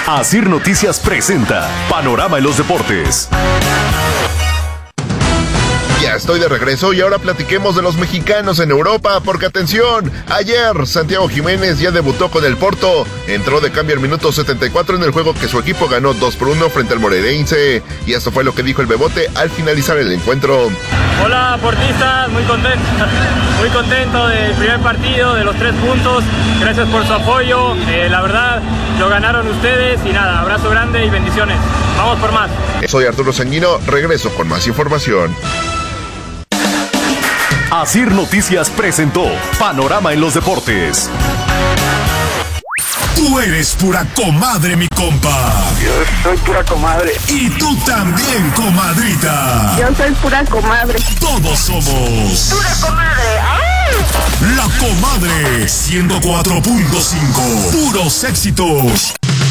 Asir Noticias presenta Panorama en los Deportes. Ya estoy de regreso y ahora platiquemos de los mexicanos en Europa, porque atención, ayer Santiago Jiménez ya debutó con el Porto, entró de cambio al minuto 74 en el juego que su equipo ganó 2-1 frente al Moreirense, y esto fue lo que dijo el Bebote al finalizar el encuentro. Hola portistas, muy contento del primer partido, de los 3 puntos, gracias por su apoyo, la verdad lo ganaron ustedes y nada, abrazo grande y bendiciones, vamos por más. Soy Arturo Sanguino, regreso con más información. Asir Noticias presentó Panorama en los Deportes. Tú eres pura comadre, mi compa. Yo soy pura comadre. Y tú también, comadrita. Yo soy pura comadre. Todos somos Pura comadre. La Comadre 104.5. Puros éxitos.